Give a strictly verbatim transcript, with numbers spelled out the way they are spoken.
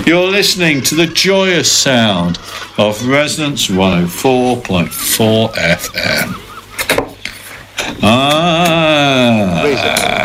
You're listening to the joyous sound of Resonance one oh four point four F M. Ah.